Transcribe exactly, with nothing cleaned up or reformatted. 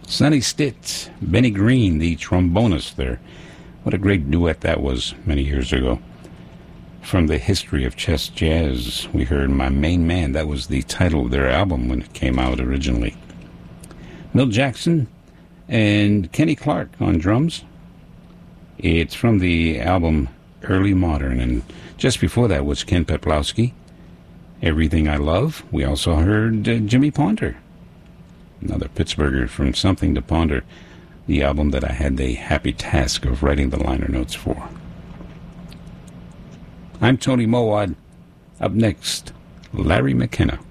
Sonny Stitt, Benny Green, the trombonist there. What a great duet that was many years ago. From the history of chess jazz, we heard My Main Man. That was the title of their album when it came out originally. Milt Jackson and Kenny Clark on drums. It's from the album Early Modern. And just before that was Ken Peplowski, Everything I Love. We also heard uh, Jimmy Ponder, another Pittsburgher from Something to Ponder, the album that I had the happy task of writing the liner notes for. I'm Tony Mowat. Up next, Larry McKenna.